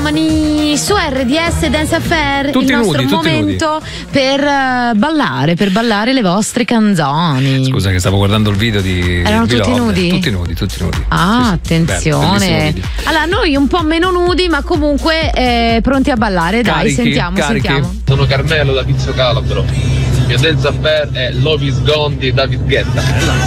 melomani su RDS Dance Affair, tutti il nostro nudi, momento per ballare le vostre canzoni. Scusa che stavo guardando il video di Erano tutti nudi? Tutti nudi. Ah, sì. attenzione. Bello, allora, noi un po' meno nudi, ma comunque pronti a ballare. Dai, sentiamo. Sono Carmelo da Pizzo Calabro. Il mio Dance Affair è Love is Gone di David Guetta.